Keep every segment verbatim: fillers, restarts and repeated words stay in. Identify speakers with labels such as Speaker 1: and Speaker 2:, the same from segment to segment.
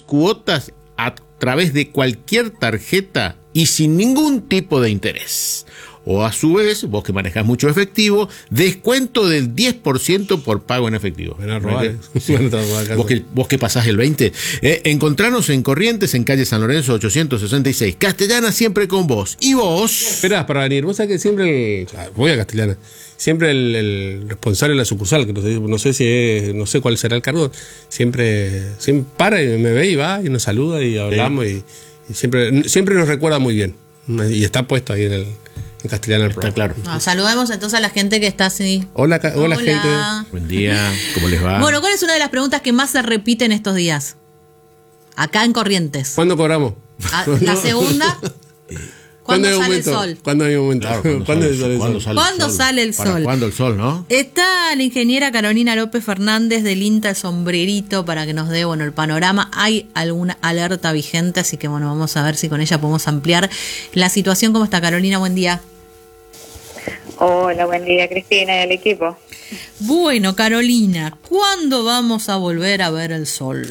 Speaker 1: cuotas a través de cualquier tarjeta y sin ningún tipo de interés. O a su vez, vos que manejás mucho efectivo, descuento del diez por ciento por pago en efectivo.
Speaker 2: Ven a robar, ¿eh?
Speaker 1: ¿Vos, que, vos que pasás el veinte. Eh, encontranos en Corrientes, en calle San Lorenzo ochocientos sesenta y seis. Castellana siempre con vos. ¿Y vos?
Speaker 2: Esperás para venir. Vos sabés que siempre, el, voy a Castellana, siempre el, el responsable de la sucursal, que no sé, no sé si es, no sé cuál será el cargo, siempre, siempre para y me ve y va y nos saluda y hablamos, sí. y, y siempre, siempre nos recuerda muy bien. Y está puesto ahí en el... en Castellana.
Speaker 1: Está claro.
Speaker 3: No, saludemos entonces a la gente que está así.
Speaker 2: Hola, hola, hola, gente.
Speaker 1: Buen día, ¿cómo les va?
Speaker 3: Bueno, ¿cuál es una de las preguntas que más se repiten estos días? Acá en Corrientes.
Speaker 2: ¿Cuándo cobramos?
Speaker 3: A, la segunda, ¿cuándo sale
Speaker 2: momento?
Speaker 3: el sol?
Speaker 2: ¿Cuándo hay un momento?
Speaker 1: Claro, ¿cuándo,
Speaker 2: ¿Cuándo
Speaker 1: sale,
Speaker 2: sale el
Speaker 3: ¿Cuándo
Speaker 2: sol?
Speaker 3: ¿Cuándo sale el sol?
Speaker 1: ¿Para cuándo el sol, no?
Speaker 3: Está la ingeniera Carolina López Fernández del INTA, el sombrerito, para que nos dé, bueno, el panorama. Hay alguna alerta vigente, así que, bueno, vamos a ver si con ella podemos ampliar la situación. ¿Cómo está, Carolina? Buen día.
Speaker 4: Hola, buen día, Cristina y el equipo.
Speaker 3: Bueno, Carolina, ¿cuándo vamos a volver a ver el sol?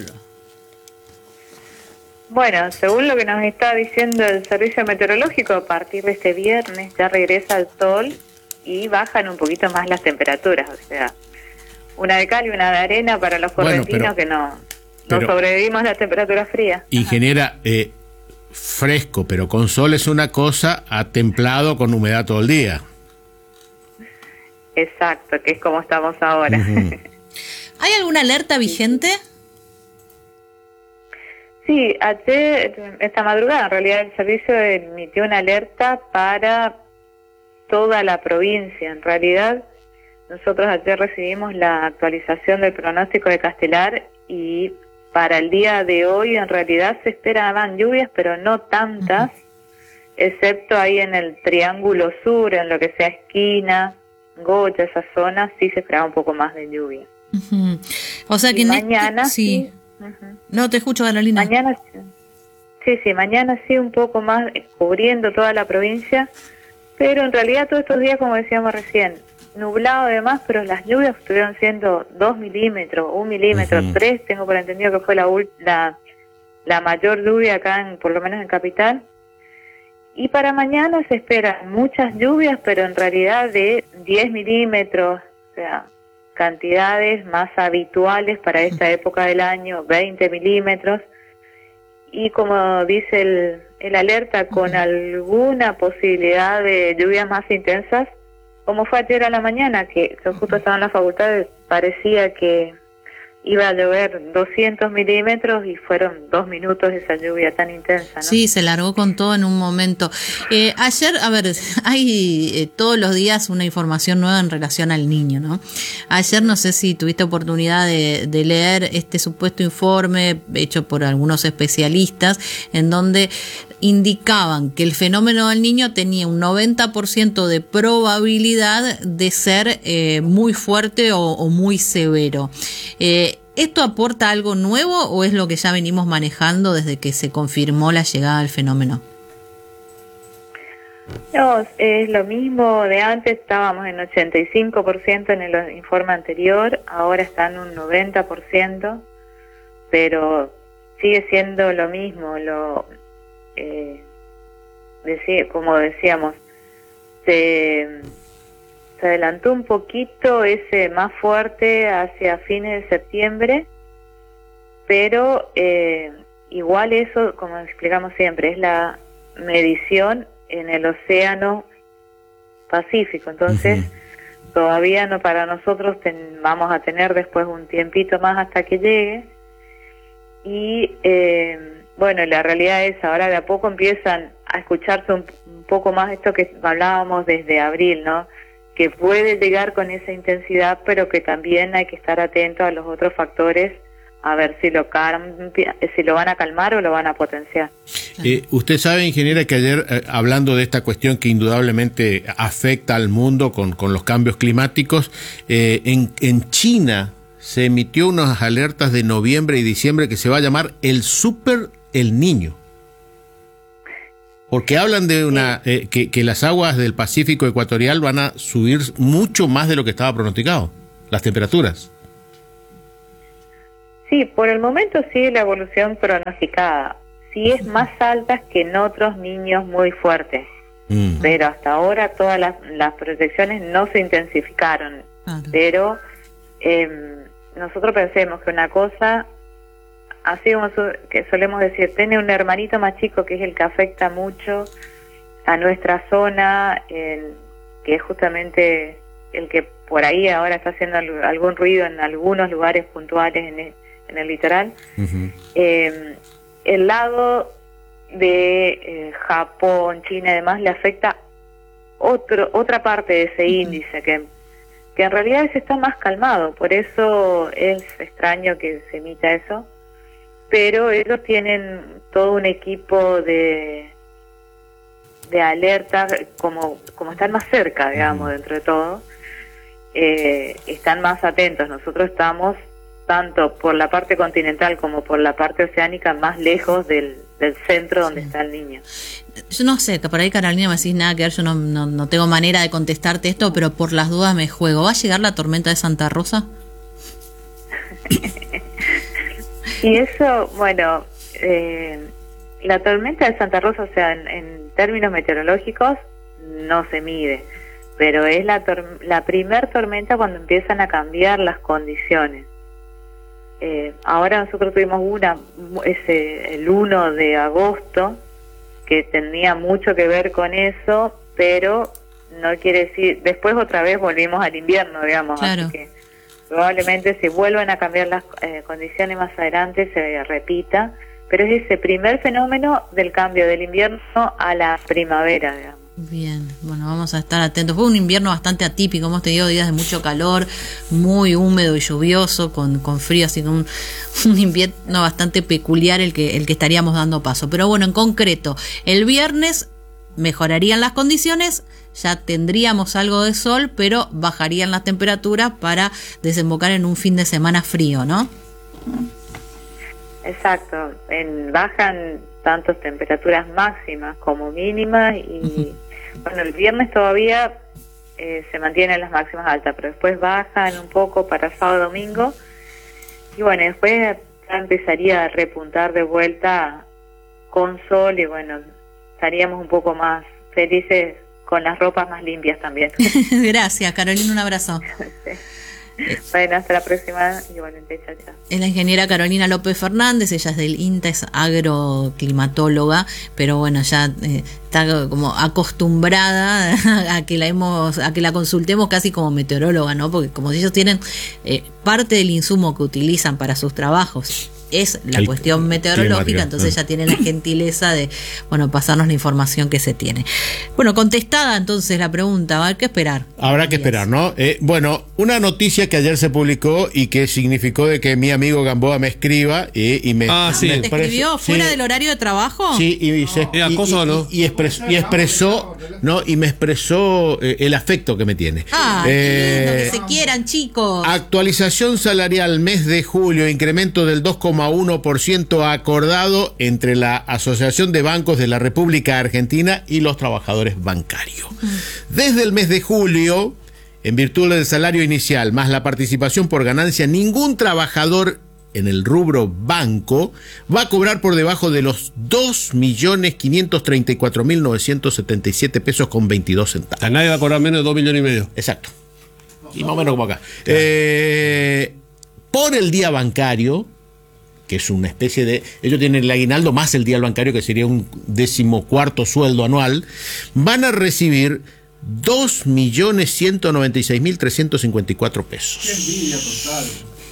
Speaker 4: Bueno, según lo que nos está diciendo el servicio meteorológico, a partir de este viernes ya regresa el sol y bajan un poquito más las temperaturas, o sea, una de cal y una de arena para los correntinos, bueno, pero, que no, no pero, sobrevivimos a la temperatura fría.
Speaker 1: Ingeniera, eh, fresco, pero con sol es una cosa, a templado con humedad todo el día.
Speaker 4: Exacto, que es como estamos ahora.
Speaker 1: Uh-huh.
Speaker 3: ¿Hay alguna alerta vigente?
Speaker 4: Sí, ayer, esta madrugada, en realidad el servicio emitió una alerta para toda la provincia. En realidad, nosotros ayer recibimos la actualización del pronóstico de Castelar y para el día de hoy en realidad se esperaban lluvias, pero no tantas, uh-huh. excepto ahí en el Triángulo Sur, en lo que sea Esquina, Goya, esa zona, sí se esperaba un poco más de lluvia.
Speaker 3: Uh-huh. O sea que
Speaker 4: y
Speaker 3: en
Speaker 4: mañana
Speaker 3: este, sí.
Speaker 4: sí. Uh-huh.
Speaker 3: No te escucho, Carolina.
Speaker 4: Mañana sí, sí, mañana sí un poco más cubriendo toda la provincia, pero en realidad todos estos días, como decíamos recién, nublado además, pero las lluvias estuvieron siendo dos milímetros, un milímetro, uh-huh. tres, tengo por entendido que fue la, la la mayor lluvia acá, en, por lo menos en Capital. Y para mañana se esperan muchas lluvias, pero en realidad de diez milímetros, o sea, cantidades más habituales para esta época del año, veinte milímetros, y como dice el, el alerta, con alguna posibilidad de lluvias más intensas, como fue ayer a la mañana, que yo justo estaba en la facultad, parecía que iba a llover doscientos milímetros y fueron dos minutos esa lluvia tan intensa, ¿no?
Speaker 3: Sí, se largó con todo en un momento. Eh, ayer, a ver, hay eh, todos los días una información nueva en relación al niño, ¿no? Ayer no sé si tuviste oportunidad de, de leer este supuesto informe hecho por algunos especialistas en donde indicaban que el fenómeno del niño tenía un noventa por ciento de probabilidad de ser eh, muy fuerte o, o muy severo. Eh, ¿Esto aporta algo nuevo o es lo que ya venimos manejando desde que se confirmó la llegada del fenómeno?
Speaker 4: No, es lo mismo de antes, estábamos en ochenta y cinco por ciento en el informe anterior, ahora está en un noventa por ciento, pero sigue siendo lo mismo, lo eh, decía, como decíamos, se... se adelantó un poquito ese más fuerte hacia fines de septiembre, pero eh, igual eso, como explicamos siempre, es la medición en el océano Pacífico, entonces uh-huh. todavía no, para nosotros ten, vamos a tener después un tiempito más hasta que llegue, y eh, bueno, la realidad es ahora de a poco empiezan a escucharse un, un poco más esto que hablábamos desde abril, ¿no? Que puede llegar con esa intensidad, pero que también hay que estar atento a los otros factores, a ver si lo cambia, si lo van a calmar o lo van a potenciar.
Speaker 1: Eh, usted sabe, ingeniera, que ayer, eh, hablando de esta cuestión que indudablemente afecta al mundo con, con los cambios climáticos, eh, en, en China se emitió unas alertas de noviembre y diciembre que se va a llamar el Super El Niño. Porque hablan de una eh, que, que las aguas del Pacífico ecuatorial van a subir mucho más de lo que estaba pronosticado, las temperaturas.
Speaker 4: Sí, Sí, por el momento sigue la evolución pronosticada. Sí es más alta que en otros niños muy fuertes. Mm. Pero hasta ahora todas las, las protecciones no se intensificaron. Claro. Pero eh, nosotros pensemos que una cosa, así como so, que solemos decir, tiene un hermanito más chico que es el que afecta mucho a nuestra zona, eh, que es justamente el que por ahí ahora está haciendo algún ruido en algunos lugares puntuales en el, en el litoral. Uh-huh. Eh, el lado de eh, Japón, China y demás le afecta otro, otra parte de ese uh-huh. índice que, que en realidad ese está más calmado, por eso es extraño que se emita eso, pero ellos tienen todo un equipo de de alerta, como, como están más cerca, digamos, uh-huh. dentro de todo, eh, están más atentos. Nosotros estamos tanto por la parte continental como por la parte oceánica más lejos del, del centro donde sí. está el niño.
Speaker 3: Yo no sé, que por ahí Carolina me decís nada que ver, yo no, no, no tengo manera de contestarte esto, pero por las dudas me juego. ¿Va a llegar la tormenta de Santa Rosa?
Speaker 4: Y eso, bueno, eh, la tormenta de Santa Rosa, o sea, en, en términos meteorológicos, no se mide, pero es la, tor- la primer tormenta cuando empiezan a cambiar las condiciones. Eh, ahora nosotros tuvimos una, ese, el uno de agosto, que tenía mucho que ver con eso, pero no quiere decir, después otra vez volvimos al invierno, digamos,
Speaker 3: claro.
Speaker 4: Así que probablemente se vuelvan a cambiar las eh, condiciones más adelante, se repita, pero es ese primer fenómeno del cambio del invierno a la primavera, digamos.
Speaker 3: Bien, bueno, vamos a estar atentos. Fue un invierno bastante atípico, hemos tenido días de mucho calor, muy húmedo y lluvioso, con, con frío, así que un, un invierno bastante peculiar el que, el que estaríamos dando paso. Pero bueno, en concreto, el viernes mejorarían las condiciones, ya tendríamos algo de sol, pero bajarían las temperaturas para desembocar en un fin de semana frío, ¿no?
Speaker 4: Exacto, en, bajan tanto temperaturas máximas como mínimas y uh-huh. bueno, el viernes todavía eh, se mantienen las máximas altas, pero después bajan un poco para sábado domingo y bueno, después ya empezaría a repuntar de vuelta con sol y bueno, estaríamos un poco más felices con las ropas más limpias también.
Speaker 3: Gracias, Carolina, un abrazo.
Speaker 4: Sí. Bueno, hasta la próxima. Igualmente, chao, chao.
Speaker 3: Es la ingeniera Carolina López Fernández, ella es del INTA, es agroclimatóloga, pero bueno, ya eh, está como acostumbrada a que la hemos, a que la consultemos casi como meteoróloga, ¿no? Porque como ellos tienen eh, parte del insumo que utilizan para sus trabajos es la el, cuestión meteorológica, entonces ella tiene la gentileza de, bueno, pasarnos la información que se tiene. Bueno, contestada entonces la pregunta, ¿va? ¿Qué esperar?
Speaker 1: Habrá que esperar, ¿no? Eh, bueno, una noticia que ayer se publicó y que significó de que mi amigo Gamboa me escriba eh, y me...
Speaker 2: Ah, sí.
Speaker 3: ¿Te escribió
Speaker 1: sí,
Speaker 3: fuera del horario de trabajo?
Speaker 1: Sí, y, y, se,
Speaker 2: ¿Y, acoso,
Speaker 1: y,
Speaker 2: no?
Speaker 1: y, y, expresó, y expresó, ¿no? Y me expresó eh, el afecto que me tiene.
Speaker 3: Ah,
Speaker 1: eh,
Speaker 3: qué lindo, que se quieran, chicos.
Speaker 1: Actualización salarial mes de julio, incremento del dos coma uno por ciento acordado entre la Asociación de Bancos de la República Argentina y los trabajadores bancarios. Desde el mes de julio, en virtud del salario inicial más la participación por ganancia, ningún trabajador en el rubro banco va a cobrar por debajo de los dos millones quinientos treinta y cuatro mil novecientos setenta y siete pesos con veintidós centavos.
Speaker 2: A nadie va a cobrar menos de dos millones y medio.
Speaker 1: Exacto. Y más o menos como acá. Eh, por el día bancario, que es una especie de... Ellos tienen el aguinaldo más el día bancario, que sería un decimocuarto sueldo anual, van a recibir dos millones ciento noventa y seis mil trescientos cincuenta y cuatro pesos. ¡Qué envidia total!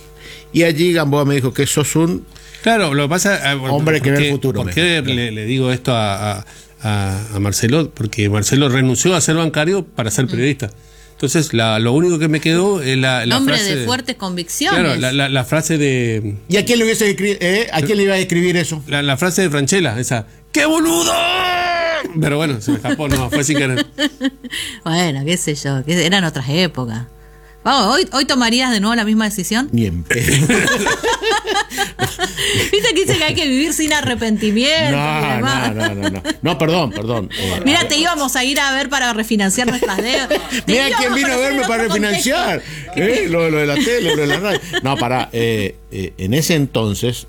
Speaker 1: Y allí Gamboa me dijo que sos un...
Speaker 2: Claro, lo que pasa... Eh,
Speaker 1: hombre que ve el futuro.
Speaker 2: ¿Por qué le, le digo esto a, a, a Marcelo? Porque Marcelo renunció a ser bancario para ser periodista. Entonces, la, lo único que me quedó es la, la
Speaker 3: hombre
Speaker 2: frase...
Speaker 3: de fuertes convicciones.
Speaker 2: Claro, la, la, la frase de...
Speaker 1: ¿Y a quién le hubiese escri- eh? ¿A quién le iba a escribir eso?
Speaker 2: La, la frase de Franchella, esa... ¡Qué boludo! Pero bueno, se me escapó, no, fue sin querer.
Speaker 3: Bueno, qué sé yo, que eran otras épocas. Vamos, ¿hoy, hoy tomarías de nuevo la misma decisión?
Speaker 1: Ni en pedo.
Speaker 3: Viste que dice que hay que vivir sin arrepentimiento.
Speaker 1: No, no, no, no, no. No, perdón, perdón. Eh,
Speaker 3: Mira, te íbamos a ir a ver para refinanciar nuestras deudas.
Speaker 1: Mira quién vino a verme para refinanciar. ¿Eh? Lo, lo de la tele, lo de la radio. No, para. Eh, eh, en ese entonces,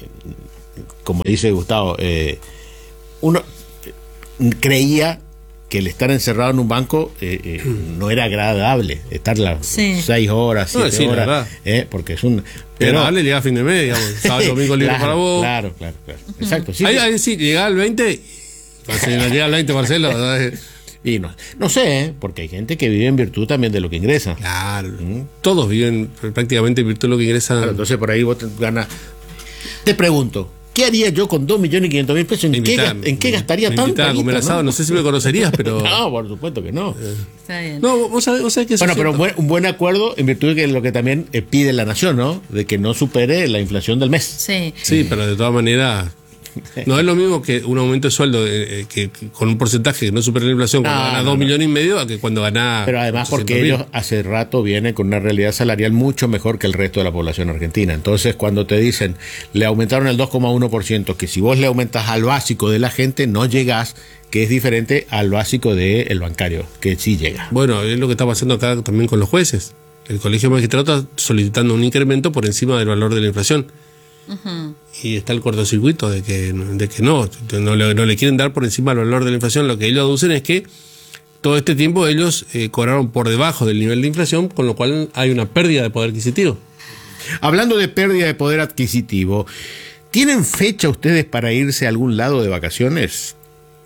Speaker 1: como dice Gustavo, eh, uno creía que el estar encerrado en un banco eh, eh, no era agradable, estar las
Speaker 3: Sí.
Speaker 1: seis horas, siete
Speaker 2: No, sí, la
Speaker 1: horas,
Speaker 2: verdad.
Speaker 1: eh, porque es un...
Speaker 2: Pero agradable llegar a fin de mes, digamos. Sábado, domingo libre
Speaker 1: claro,
Speaker 2: para vos.
Speaker 1: Claro, claro, claro. Exacto. Sí,
Speaker 2: Ahí,
Speaker 1: sí.
Speaker 2: ahí sí, llegaba al veinte. Si no llega al veinte, Marcelo. ¿Sabes?
Speaker 1: Y no, no sé, ¿eh? Porque hay gente que vive en virtud también de lo que ingresa.
Speaker 2: Claro. Todos viven prácticamente en virtud de lo que ingresan.
Speaker 1: Claro, entonces por ahí vos te ganas. Te pregunto, ¿qué haría yo con dos millones y quinientos mil pesos? ¿En,
Speaker 2: Me
Speaker 1: qué,
Speaker 2: invitaba-
Speaker 1: gas- ¿En qué gastaría
Speaker 2: me
Speaker 1: tanto?
Speaker 2: invitaba a comer asado. No sé si me conocerías, pero.
Speaker 1: No, por supuesto que no.
Speaker 3: Está bien.
Speaker 2: No, vos sabés, vos sabés que eso
Speaker 1: Bueno,
Speaker 2: es
Speaker 1: pero un
Speaker 2: cierto.
Speaker 1: buen, un buen acuerdo en virtud de que lo que también eh, pide la nación, ¿no? De que no supere la inflación del mes.
Speaker 3: Sí.
Speaker 2: Sí, pero de todas maneras. No es lo mismo que un aumento de sueldo eh, eh, que, que con un porcentaje que no supera la inflación cuando
Speaker 1: No,
Speaker 2: gana
Speaker 1: no,
Speaker 2: dos
Speaker 1: no.
Speaker 2: millones y medio a que cuando gana.
Speaker 1: Pero además porque
Speaker 2: ochocientos mil.
Speaker 1: ellos hace rato vienen con una realidad salarial mucho mejor que el resto de la población argentina. Entonces, cuando te dicen, le aumentaron el dos coma uno por ciento, que si vos le aumentas al básico de la gente, no llegás, que es diferente al básico del bancario, que sí llega.
Speaker 2: Bueno, es lo que está pasando acá también con los jueces. El Colegio de Magistrados está solicitando un incremento por encima del valor de la inflación.
Speaker 3: Ujú.
Speaker 2: Y está el cortocircuito de que, de que no, no le, no le quieren dar por encima del valor de la inflación. Lo que ellos aducen es que todo este tiempo ellos eh, cobraron por debajo del nivel de inflación, con lo cual hay una pérdida de poder adquisitivo.
Speaker 1: Hablando de pérdida de poder adquisitivo, ¿tienen fecha ustedes para irse a algún lado de vacaciones?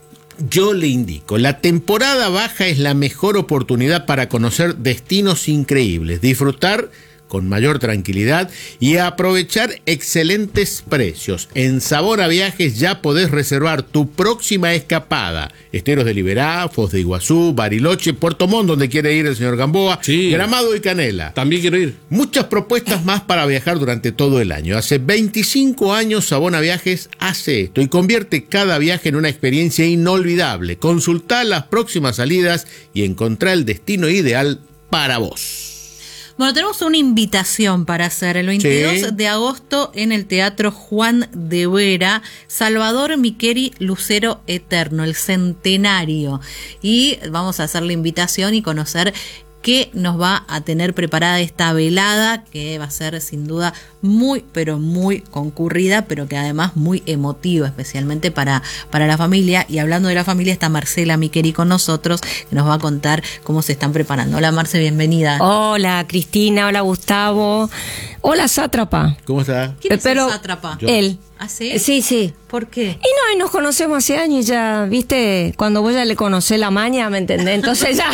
Speaker 1: Yo le indico, la temporada baja es la mejor oportunidad para conocer destinos increíbles, disfrutar con mayor tranquilidad y aprovechar excelentes precios. En Sabor a Viajes ya podés reservar tu próxima escapada. Esteros de Liberá, Foz de Iguazú, Bariloche, Puerto Montt, donde quiere ir el señor Gamboa,
Speaker 2: Sí.
Speaker 1: Gramado y Canela.
Speaker 2: También quiero ir.
Speaker 1: Muchas propuestas más para viajar durante todo el año. Hace veinticinco años Sabona Viajes hace esto y convierte cada viaje en una experiencia inolvidable. Consultá las próximas salidas y encontrá el destino ideal para vos.
Speaker 3: Bueno, tenemos una invitación para hacer el veintidós
Speaker 1: Sí.
Speaker 3: de agosto en el Teatro Juan de Vera, Salvador Miqueri Lucero Eterno, el centenario. Y vamos a hacer la invitación y conocer qué nos va a tener preparada esta velada, que va a ser sin duda muy, pero muy concurrida, pero que además muy emotiva, especialmente para, para la familia. Y hablando de la familia, está Marcela Miqueri con nosotros, que nos va a contar cómo se están preparando. Hola Marce, bienvenida.
Speaker 5: Hola Cristina, hola Gustavo, hola Sátrapa.
Speaker 1: ¿Cómo está?
Speaker 3: ¿Quién es
Speaker 5: pero-
Speaker 3: el sátrapa?
Speaker 1: Yo.
Speaker 5: Él.
Speaker 3: ¿Ah, sí?
Speaker 5: Sí, sí.
Speaker 3: ¿Por qué?
Speaker 5: Y no, y nos conocemos hace años y ya, viste, cuando vos ya le conocés la maña, ¿me entendés? Entonces ya...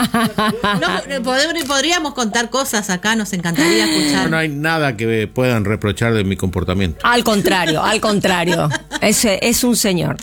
Speaker 3: No, pod- podríamos contar cosas acá, nos encantaría
Speaker 1: No,
Speaker 3: escuchar.
Speaker 1: no hay nada que puedan reprochar de mi comportamiento.
Speaker 5: Al contrario, al contrario. Es, es un señor.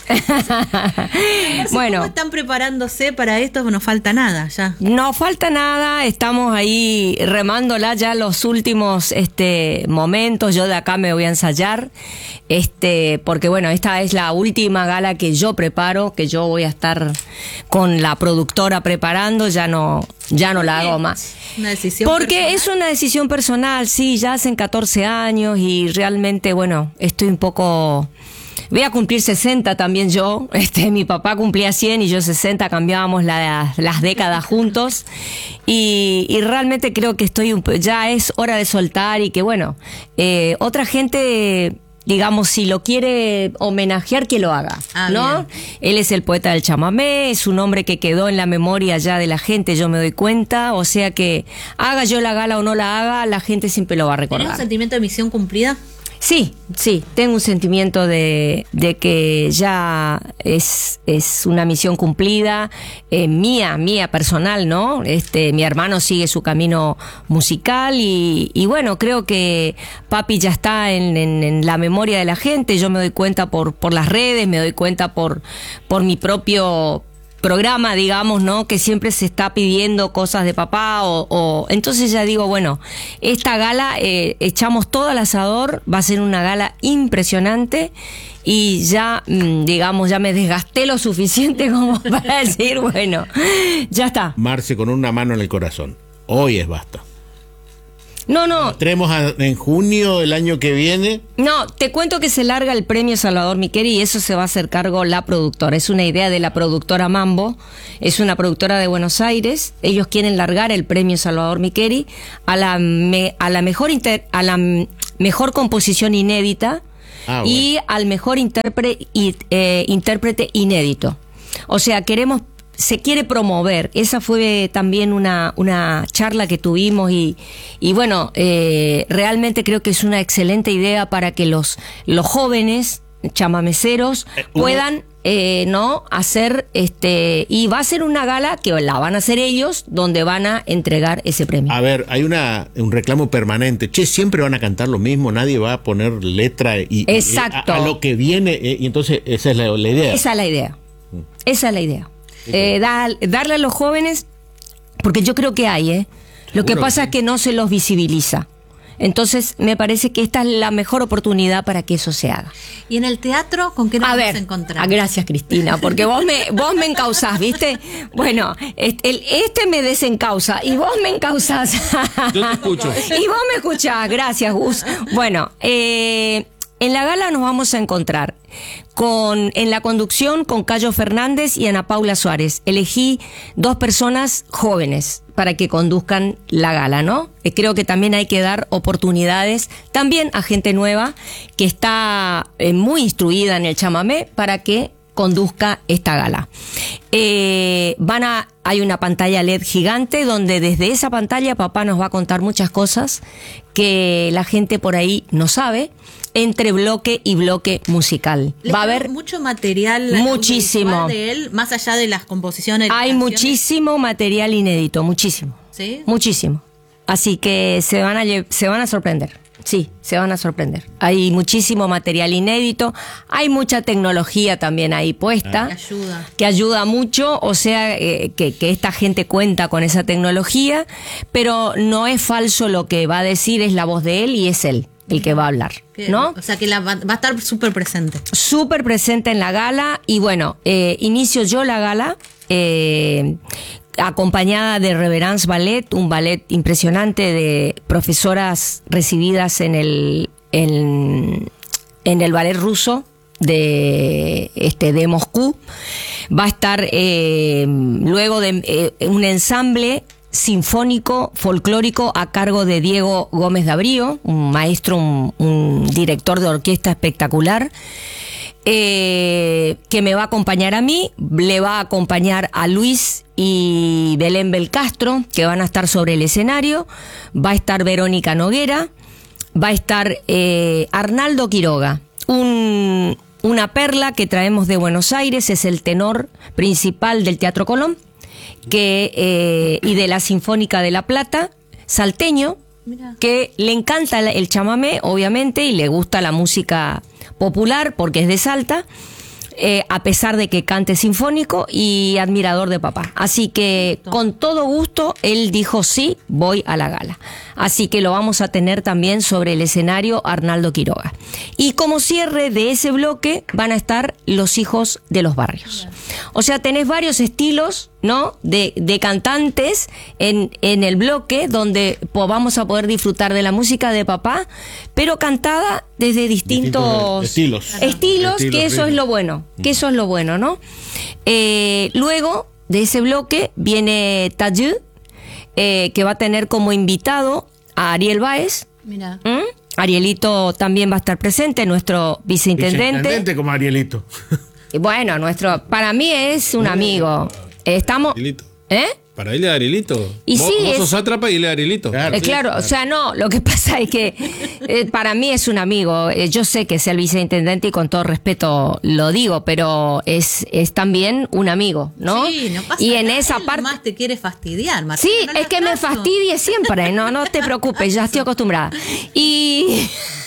Speaker 3: ¿Cómo
Speaker 5: Bueno,
Speaker 3: están preparándose para esto? No falta nada ya.
Speaker 5: no falta nada, estamos ahí remándola ya los últimos este, momentos. Yo de acá me voy a ensayar, este, porque bueno, esta es la última gala que yo preparo, que yo voy a estar con la productora preparando, ya no, ya no la hago más.
Speaker 3: Una decisión
Speaker 5: Porque
Speaker 3: personal.
Speaker 5: es una decisión personal, sí, ya hacen catorce años y realmente, bueno, estoy un poco... Voy a cumplir sesenta también yo, este, mi papá cumplía cien y yo sesenta, cambiábamos la- las décadas juntos y, y realmente creo que estoy un, po- ya es hora de soltar y que bueno, eh, otra gente... Digamos, si lo quiere homenajear, que lo haga,
Speaker 3: Ah,
Speaker 5: ¿no?
Speaker 3: bien.
Speaker 5: Él es el poeta del chamamé, es un hombre que quedó en la memoria ya de la gente, yo me doy cuenta, o sea que haga yo la gala o no la haga, la gente siempre lo va a
Speaker 3: ¿Tenés un
Speaker 5: recordar.
Speaker 3: sentimiento de misión cumplida?
Speaker 5: Sí, sí, tengo un sentimiento de, de que ya es, es una misión cumplida, eh, mía, mía personal, ¿no? Este, mi hermano sigue su camino musical y, y bueno, creo que papi ya está en, en, en la memoria de la gente, yo me doy cuenta por, por las redes, me doy cuenta por, por mi propio programa, digamos, ¿no? Que siempre se está pidiendo cosas de papá o, o... entonces ya digo, bueno, esta gala eh, echamos todo al asador, va a ser una gala impresionante y ya, mm, digamos, ya me desgasté lo suficiente como para decir, bueno, ya está.
Speaker 1: Marce con una mano en el corazón. Hoy es basta.
Speaker 5: No, no.
Speaker 1: Entremos a- en junio del año que viene.
Speaker 5: No, te cuento que se larga el premio Salvador Miqueri y eso se va a hacer cargo la productora. Es una idea de la productora Mambo, es una productora de Buenos Aires. Ellos quieren largar el premio Salvador Miqueri a la me- a la mejor inter- a la m- mejor composición inédita
Speaker 1: Ah,
Speaker 5: y al mejor intérprete y, eh, intérprete inédito. O sea, queremos se quiere promover. Esa fue también una, una charla que tuvimos y, y bueno, eh, realmente creo que es una excelente idea para que los, los jóvenes chamameceros
Speaker 1: Eh, uno-
Speaker 5: puedan eh, no hacer este y va a ser una gala que la van a hacer ellos donde van a entregar ese premio.
Speaker 1: A ver, hay una un reclamo permanente. Che, siempre van a cantar lo mismo, nadie va a poner letra y, y-
Speaker 5: Exacto.
Speaker 1: a, a lo que viene. eh, Y entonces esa es la, la idea.
Speaker 5: Esa es la idea. Esa es la idea. Eh, da- darle a los jóvenes, porque yo creo que hay, ¿eh? Lo que
Speaker 1: Seguro
Speaker 5: pasa
Speaker 1: que
Speaker 5: es que no se los visibiliza. Entonces, me parece que esta es la mejor oportunidad para que eso se haga.
Speaker 3: ¿Y en el teatro con qué nos
Speaker 5: A
Speaker 3: vamos
Speaker 5: ver,
Speaker 3: a encontrar?
Speaker 5: ah, gracias Cristina, porque vos me vos me encausás, ¿viste? Bueno, este, el- este me desencausa y vos me encausás.
Speaker 2: Yo te escucho.
Speaker 5: Y vos me escuchás, gracias Gus. Bueno, eh, en la gala nos vamos a encontrar con en la conducción con Cayo Fernández y Ana Paula Suárez. Elegí dos personas jóvenes para que conduzcan la gala, ¿no? Eh, creo que también hay que dar oportunidades también a gente nueva que está eh, muy instruida en el chamamé para que conduzca esta gala. Eh, van a, hay una pantalla L E D gigante donde desde esa pantalla papá nos va a contar muchas cosas que la gente por ahí no sabe, entre bloque y bloque musical.
Speaker 3: ¿Les
Speaker 5: Va a
Speaker 3: quedó
Speaker 5: haber
Speaker 3: mucho material
Speaker 5: muchísimo.
Speaker 3: audiovisual de él, más allá de las composiciones.
Speaker 5: Hay
Speaker 3: canciones?
Speaker 5: muchísimo material inédito, muchísimo.
Speaker 3: ¿Sí?
Speaker 5: Muchísimo. Así que se van a lle- se van a sorprender. Sí, se van a sorprender. Hay muchísimo material inédito, hay mucha tecnología también ahí puesta.
Speaker 3: Que ayuda.
Speaker 5: Que ayuda mucho, o sea, eh, que, que esta gente cuenta con esa tecnología, pero no es falso lo que va a decir, es la voz de él y es él el que va a hablar,
Speaker 3: Que-
Speaker 5: ¿no?
Speaker 3: O sea que la, va, va a estar súper presente.
Speaker 5: Súper presente en la gala y bueno, eh, inicio yo la gala eh, acompañada de Reverence Ballet, un ballet impresionante de profesoras recibidas en el en, en el ballet ruso de este de Moscú. Va a estar eh, luego de eh, un ensamble sinfónico folclórico a cargo de Diego Gómez Dabrío, un maestro, un, un director de orquesta espectacular, eh, que me va a acompañar a mí, le va a acompañar a Luis y Belén Belcastro, que van a estar sobre el escenario, va a estar Verónica Noguera, va a estar eh, Arnaldo Quiroga, un, una perla que traemos de Buenos Aires, es el tenor principal del Teatro Colón, que eh, y de la Sinfónica de La Plata, salteño,
Speaker 3: Mira.
Speaker 5: que le encanta el, el chamamé, obviamente, y le gusta la música popular porque es de Salta, eh, a pesar de que cante sinfónico y admirador de papá. Así que con todo gusto él dijo sí, voy a la gala. Así que lo vamos a tener también sobre el escenario Arnaldo Quiroga. Y como cierre de ese bloque van a estar los hijos de los barrios. O sea, tenés varios estilos, ¿no? De, de cantantes en, en el bloque donde po- vamos a poder disfrutar de la música de papá, pero cantada desde distintos,
Speaker 1: Distintos estilos.
Speaker 5: estilos,
Speaker 1: Estilos,
Speaker 5: que eso es
Speaker 1: ritmos.
Speaker 5: lo bueno, que eso es lo bueno, ¿no? Eh, luego de ese bloque viene Tayud, eh, que va a tener como invitado a Ariel Báez.
Speaker 3: Mira.
Speaker 5: ¿Mm? Arielito también va a estar presente, nuestro viceintendente.
Speaker 1: Viceintendente como Arielito.
Speaker 5: Y bueno, nuestro, para mí es un amigo. Estamos,
Speaker 2: Arielito.
Speaker 5: ¿eh?
Speaker 2: Para irle a Arielito.
Speaker 5: Y
Speaker 2: vos,
Speaker 5: sí,
Speaker 2: vos
Speaker 5: es-
Speaker 2: sos sátrapa y irle a Arielito.
Speaker 1: Claro.
Speaker 5: Eh, claro, o sea, no, lo que pasa es que eh, para mí es un amigo. Eh, yo sé que es el viceintendente y con todo respeto lo digo, pero es, es también un amigo, ¿no?
Speaker 3: Sí, no pasa
Speaker 5: y en
Speaker 3: nada.
Speaker 5: esa
Speaker 3: Él
Speaker 5: parte...
Speaker 3: nomás te quiere fastidiar, Martín.
Speaker 5: Sí,
Speaker 3: no le
Speaker 5: es que me
Speaker 3: hagas caso.
Speaker 5: fastidie siempre, no, no te preocupes, ya estoy acostumbrada. Y,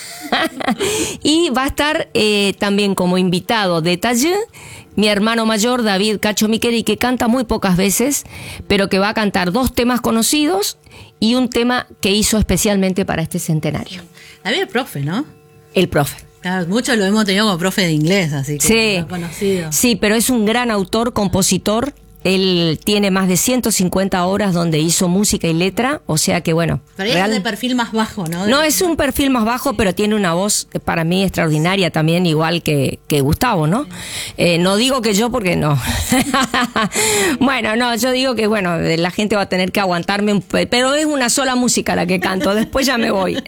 Speaker 5: y va a estar eh, también como invitado de talle mi hermano mayor, David Cacho Miqueri, que canta muy pocas veces, pero que va a cantar dos temas conocidos y un tema que hizo especialmente para este centenario.
Speaker 3: David es profe, ¿no?
Speaker 5: El profe.
Speaker 3: Claro, muchos lo hemos tenido como profe de inglés, así que
Speaker 5: Sí,
Speaker 3: lo he conocido.
Speaker 5: sí, pero es un gran autor, compositor, Él tiene más de ciento cincuenta horas donde hizo música y letra, o sea que bueno.
Speaker 3: Pero
Speaker 5: real...
Speaker 3: es de perfil más bajo, ¿no?
Speaker 5: No, es un perfil más bajo, pero tiene una voz para mí extraordinaria también, igual que, que Gustavo, ¿no? Eh, no digo que yo porque no. Bueno, no, yo digo que bueno, la gente va a tener que aguantarme, un... pero es una sola música la que canto, después ya me voy.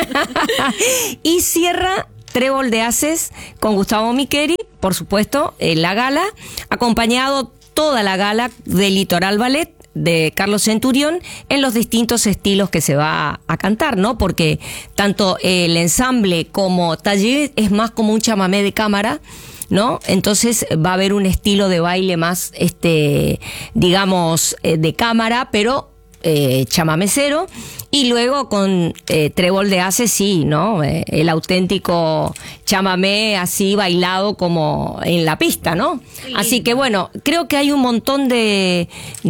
Speaker 5: Y cierra Trébol de Haces con Gustavo Micheri, por supuesto, en la gala, acompañado toda la gala del Litoral Ballet de Carlos Centurión en los distintos estilos que se va a cantar, ¿no? Porque tanto el ensamble como taller es más como un chamamé de cámara, ¿no? Entonces va a haber un estilo de baile más, este, digamos, eh, de cámara, pero eh, chamamecero. Y luego con eh, Trébol de Haces, sí, ¿no? Eh, el auténtico chamamé así bailado como en la pista, ¿no? Así que bueno, creo que hay un montón de,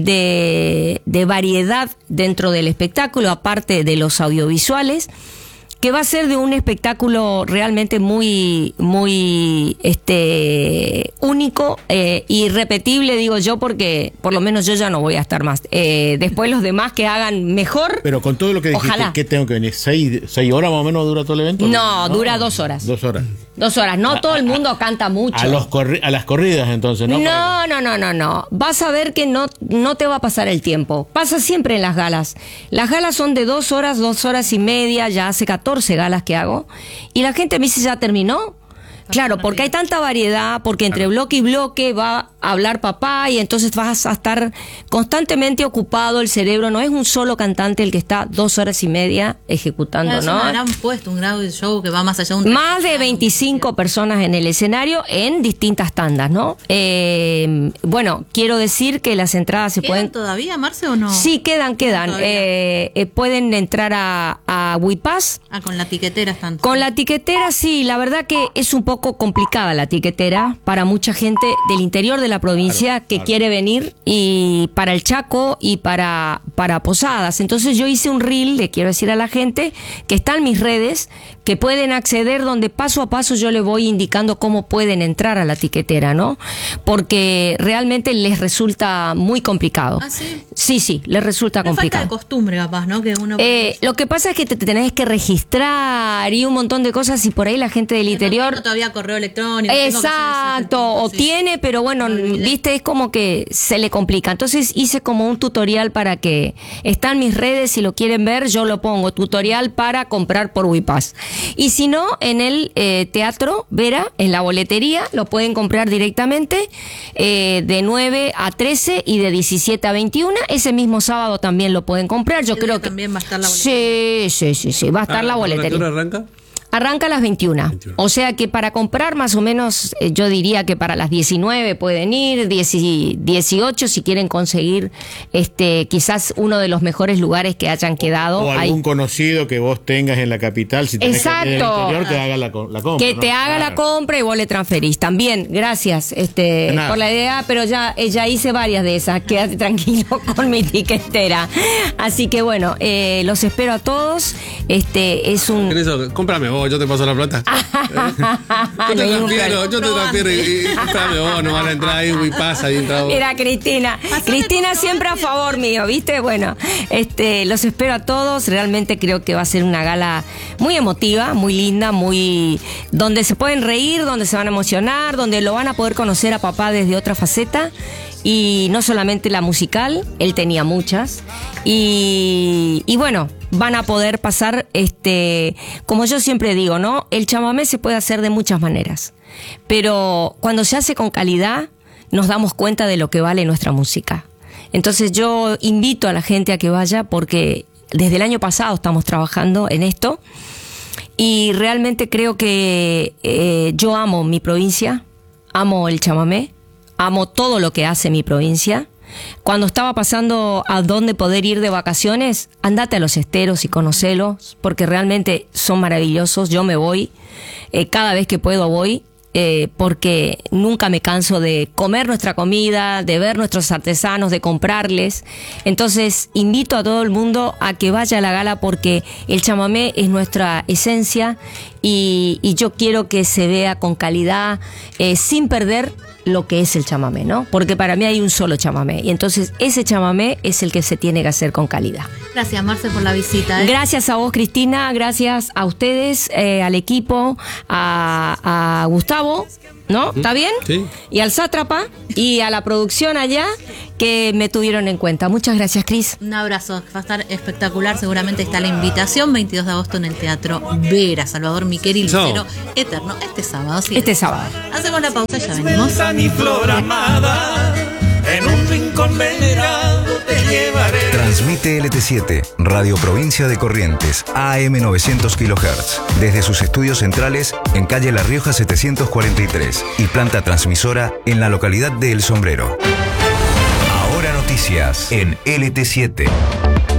Speaker 5: de, de variedad dentro del espectáculo, aparte de los audiovisuales, que va a ser de un espectáculo realmente muy, muy este único, eh, irrepetible, digo yo, porque por lo menos yo ya no voy a estar más. Eh, después los demás que hagan mejor.
Speaker 1: Pero con todo lo que dijiste,
Speaker 5: ojalá.
Speaker 1: ¿qué tengo que venir? ¿Seis, seis horas más o menos dura todo el evento?
Speaker 5: No, no, dura dos horas.
Speaker 1: Dos horas.
Speaker 5: Dos horas. No
Speaker 1: a,
Speaker 5: todo el mundo
Speaker 1: a,
Speaker 5: canta mucho.
Speaker 1: A, los corri a las corridas, entonces, ¿no?
Speaker 5: No, no, no, no, no. Vas a ver que no, no te va a pasar el tiempo. Pasa siempre en las galas. Las galas son de dos horas, dos horas y media. Ya hace catorce galas que hago. Y la gente me dice, ¿ya terminó? Claro, porque hay tanta variedad, porque entre bloque y bloque va a hablar papá y entonces vas a estar constantemente ocupado el cerebro. No es un solo cantante el que está dos horas y media ejecutando,
Speaker 3: es
Speaker 5: ¿no?
Speaker 3: Es un gran puesto, un gran show que va más allá de un...
Speaker 5: Más de veinticinco personas en el escenario en distintas tandas, ¿no? Eh, bueno, quiero decir que las entradas se pueden...
Speaker 3: todavía, Marce, o no?
Speaker 5: Sí, quedan, quedan. Eh, eh, pueden entrar a, a WePass.
Speaker 3: Ah, con la tiquetera están.
Speaker 5: Con la tiquetera, sí, la verdad que es un poco complicada la tiquetera para mucha gente del interior de la provincia claro, que claro. quiere venir, y para el Chaco y para, para Posadas. Entonces yo hice un reel, le quiero decir a la gente que está en mis redes, que pueden acceder, donde paso a paso yo le voy indicando cómo pueden entrar a la tiquetera, ¿no? Porque realmente les resulta muy complicado.
Speaker 3: ¿Ah, sí?
Speaker 5: Sí, sí, les resulta
Speaker 3: Pero
Speaker 5: complicado.
Speaker 3: Falta de costumbre, capaz, ¿no? Que uno...
Speaker 5: Eh, lo que pasa es que te, te tenés que registrar y un montón de cosas, y por ahí la gente del interior...
Speaker 3: No, todavía correo electrónico.
Speaker 5: Exacto, o sí. tiene, pero bueno, viste, es como que se le complica. Entonces hice como un tutorial para que... Está en mis redes, si lo quieren ver, yo lo pongo, tutorial para comprar por WePass. Y si no, en el eh, Teatro Vera, en la boletería, lo pueden comprar directamente eh, de nueve a trece y de diecisiete a veintiuno. Ese mismo sábado también lo pueden comprar. Yo creo que
Speaker 3: también va a estar la boletería.
Speaker 5: Sí, sí, sí, sí, va a estar
Speaker 2: ah,
Speaker 5: la boletería.
Speaker 2: ¿A qué hora arranca?
Speaker 5: Arranca a las veintiuna. veintiuna. O sea que para comprar más o menos, eh, yo diría que para las diecinueve pueden ir, diez, dieciocho si quieren conseguir este quizás uno de los mejores lugares que hayan quedado.
Speaker 1: O algún
Speaker 5: ahí.
Speaker 1: conocido que vos tengas en la capital, si tenés
Speaker 5: Exacto.
Speaker 1: que ir al interior, que haga la, la compra.
Speaker 5: Que
Speaker 1: ¿no?
Speaker 5: te haga
Speaker 1: claro.
Speaker 5: la compra y vos le transferís. También, gracias este por la idea, pero ya, ya hice varias de esas. Quédate tranquilo con mi tiquetera. Así que bueno, eh, los espero a todos. Este es un...
Speaker 2: Eso, cómprame vos, yo te paso la plata. yo te transfiero, yo te transfiero y, y cómprame vos, no van a entrar ahí y pasa ahí entra vos.
Speaker 5: Mira, Cristina, Cristina siempre a favor mío, ¿viste? Bueno, este, los espero a todos. Realmente creo que va a ser una gala muy emotiva, muy linda, muy donde se pueden reír, donde se van a emocionar, donde lo van a poder conocer a papá desde otra faceta. Y no solamente la musical, él tenía muchas. Y, y bueno, van a poder pasar, este, como yo siempre digo, ¿no? El chamamé se puede hacer de muchas maneras. Pero cuando se hace con calidad, nos damos cuenta de lo que vale nuestra música. Entonces yo invito a la gente a que vaya, porque desde el año pasado estamos trabajando en esto. Y realmente creo que eh, yo amo mi provincia, amo el chamamé. Amo todo lo que hace mi provincia. Cuando estaba pasando a dónde poder ir de vacaciones, andate a los esteros y conocelos, porque realmente son maravillosos. Yo me voy, eh, cada vez que puedo voy, eh, porque nunca me canso de comer nuestra comida, de ver nuestros artesanos, de comprarles. Entonces invito a todo el mundo a que vaya a la gala, porque el chamamé es nuestra esencia y, y yo quiero que se vea con calidad, eh, sin perder lo que es el chamamé, ¿no? Porque para mí hay un solo chamamé, y entonces ese chamamé es el que se tiene que hacer con calidad.
Speaker 3: Gracias, Marce, por la visita. ¿eh?
Speaker 5: Gracias a vos, Cristina, gracias a ustedes, eh, al equipo, a, a Gustavo, ¿no? ¿Está bien?
Speaker 2: Sí.
Speaker 5: Y al sátrapa y a la producción allá que me tuvieron en cuenta. Muchas gracias, Cris.
Speaker 3: Un abrazo, va a estar espectacular. Seguramente está la invitación, veintidós de agosto en el Teatro Vera, Salvador Miquel y Lucero Eterno, este sábado. ¿sí?
Speaker 5: Este sábado.
Speaker 3: Hacemos la pausa, ya venimos.
Speaker 6: Mi flor amada, en un rincón venerado te llevaré.
Speaker 7: Transmite L T siete, Radio Provincia de Corrientes, A M novecientos kilohertz, desde sus estudios centrales en calle La Rioja setecientos cuarenta y tres y planta transmisora en la localidad de El Sombrero. Ahora noticias en L T siete.